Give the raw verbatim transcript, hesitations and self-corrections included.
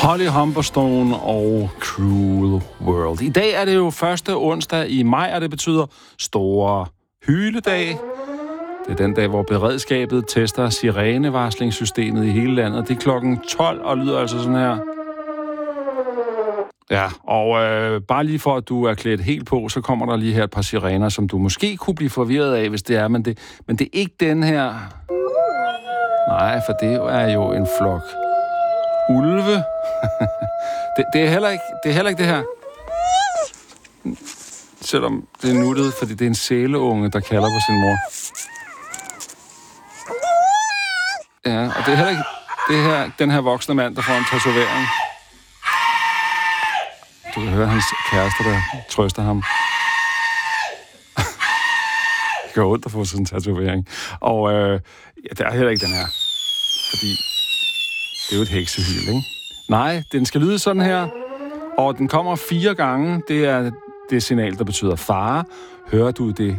Holly Humberstone og Cruel World. I dag er det jo første onsdag i maj, og det betyder store hyledag. Det er den dag, hvor beredskabet tester sirenevarslingssystemet i hele landet. Det er klokken tolv og lyder altså sådan her. Ja, og øh, bare lige for, at du er klædt helt på, så kommer der lige her et par sirener, som du måske kunne blive forvirret af, hvis det er, men det, men det er ikke den her. Nej, for det er jo en flok ulve. det, det, er heller ikke, det er heller ikke det her. Selvom det er nuttet, fordi det er en sæleunge, der kalder på sin mor. Ja, og det er heller ikke det her, den her voksne mand, der får en tatovering. Du kan høre hans kæreste, der trøster ham. Det gør ondt at få sådan en tatovering. Og øh, ja, der er heller ikke den her. Fordi det er jo et heksehyl, ikke? Nej, den skal lyde sådan her. Og den kommer fire gange. Det er det signal, der betyder fare. Hører du det